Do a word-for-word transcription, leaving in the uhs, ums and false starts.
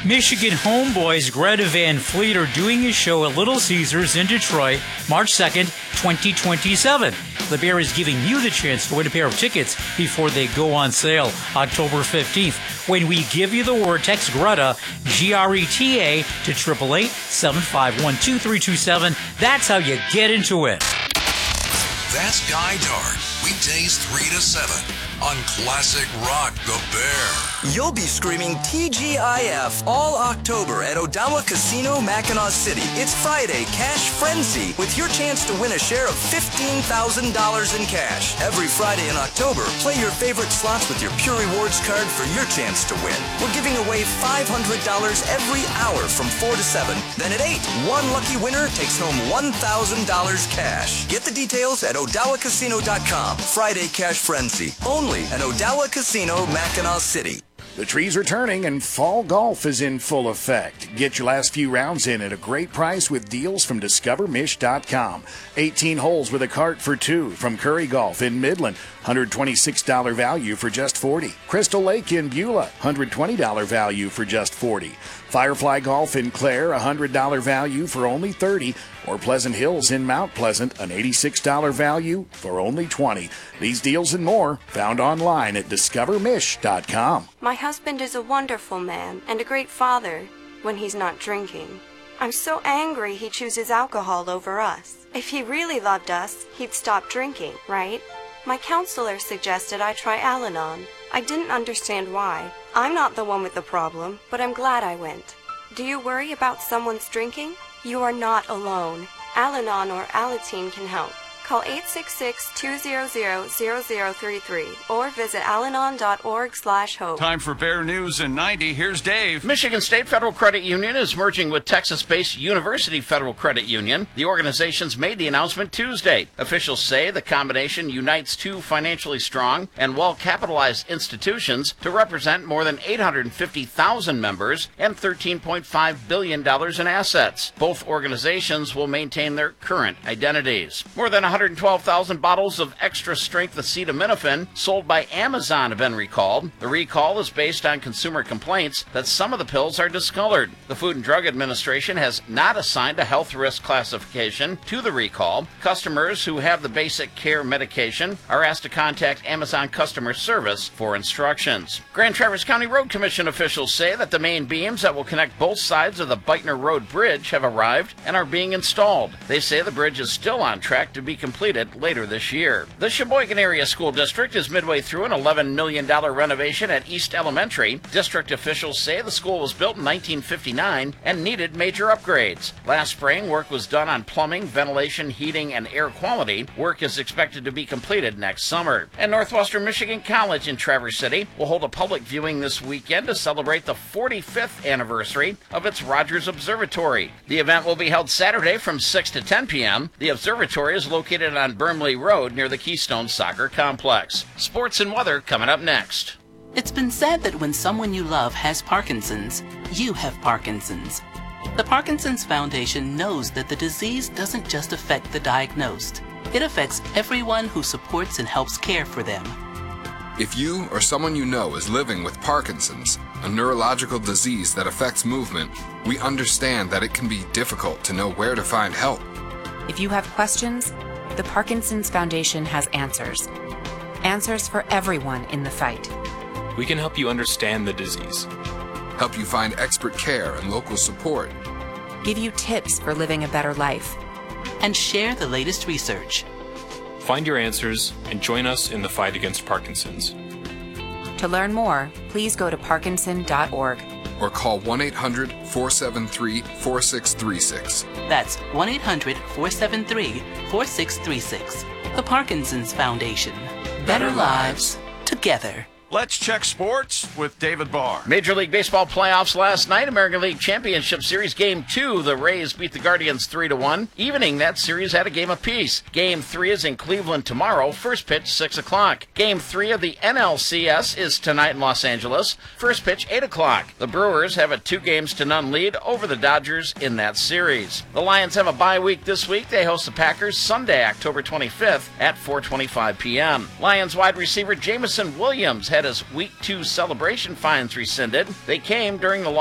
Michigan homeboys Greta Van Fleet are doing a show at Little Caesars in Detroit, March second, twenty twenty-seven. The Bear is giving you the chance to win a pair of tickets before they go on sale October fifteenth. When we give you the word, text Greta, G R E T A, to eight eight eight, seven five one, two three two seven. That's how you get into it. That's Guy Dart, weekdays three to seven on Classic Rock The Bear. You'll be screaming T G I F all October at Odawa Casino, Mackinac City. It's Friday Cash Frenzy with your chance to win a share of fifteen thousand dollars in cash. Every Friday in October, play your favorite slots with your Pure Rewards card for your chance to win. We're giving away five hundred dollars every hour from four to seven. Then at eight, one lucky winner takes home one thousand dollars cash. Get the details at Odawa Casino dot com. Friday Cash Frenzy, only at Odawa Casino, Mackinac City. The trees are turning and fall golf is in full effect. Get your last few rounds in at a great price with deals from Discover Mish dot com. eighteen holes with a cart for two from Curry Golf in Midland. one hundred twenty-six dollars value for just forty dollars. Crystal Lake in Beulah. one hundred twenty dollars value for just forty dollars. Firefly Golf in Clare. one hundred dollars value for only thirty dollars. Or Pleasant Hills in Mount Pleasant. An eighty-six dollars value for only twenty dollars. These deals and more found online at Discover Mish dot com. My husband is a wonderful man and a great father when he's not drinking. I'm so angry he chooses alcohol over us. If he really loved us, he'd stop drinking, right? My counselor suggested I try Al-Anon. I didn't understand why. I'm not the one with the problem, but I'm glad I went. Do you worry about someone's drinking? You are not alone. Al-Anon or Alateen can help. Call eight six six, two zero zero, zero zero three three or visit alanon dot org slash hope. Time for Bear News in ninety. Here's Dave. Michigan State Federal Credit Union is merging with Texas-based University Federal Credit Union. The organizations made the announcement Tuesday. Officials say the combination unites two financially strong and well-capitalized institutions to represent more than eight hundred fifty thousand members and thirteen point five billion dollars in assets. Both organizations will maintain their current identities. More than one hundred twelve thousand bottles of extra-strength acetaminophen sold by Amazon have been recalled. The recall is based on consumer complaints that some of the pills are discolored. The Food and Drug Administration has not assigned a health risk classification to the recall. Customers who have the basic care medication are asked to contact Amazon customer service for instructions. Grand Traverse County Road Commission officials say that the main beams that will connect both sides of the Beitner Road Bridge have arrived and are being installed. They say the bridge is still on track to be completed later this year. The Sheboygan Area School District is midway through an eleven million dollars renovation at East Elementary. District officials say the school was built in nineteen fifty-nine and needed major upgrades. Last spring, work was done on plumbing, ventilation, heating, and air quality. Work is expected to be completed next summer. And Northwestern Michigan College in Traverse City will hold a public viewing this weekend to celebrate the forty-fifth anniversary of its Rogers Observatory. The event will be held Saturday from six to ten p.m. The observatory is located on Burnley Road near the Keystone Soccer Complex. Sports and weather coming up next. It's been said that when someone you love has Parkinson's, you have Parkinson's. The Parkinson's Foundation knows that the disease doesn't just affect the diagnosed. It affects everyone who supports and helps care for them. If you or someone you know is living with Parkinson's, a neurological disease that affects movement, we understand that it can be difficult to know where to find help. If you have questions, the Parkinson's Foundation has answers. Answers for everyone in the fight. We can help you understand the disease. Help you find expert care and local support. Give you tips for living a better life. And share the latest research. Find your answers and join us in the fight against Parkinson's. To learn more, please go to parkinson dot org. Or call one eight hundred, four seven three, four six three six. That's one eight hundred, four seven three, four six three six. The Parkinson's Foundation. Better lives together. Let's check sports with David Barr. Major League Baseball playoffs last night. American League Championship Series Game two. The Rays beat the Guardians three to one. Evening, that series had a game apiece. Game three is in Cleveland tomorrow. First pitch, six o'clock. Game three of the N L C S is tonight in Los Angeles. First pitch, eight o'clock. The Brewers have a two games to none lead over the Dodgers in that series. The Lions have a bye week this week. They host the Packers Sunday, October twenty-fifth at four twenty-five p.m. Lions wide receiver Jameson Williams had his Week two celebration fines rescinded. They came during the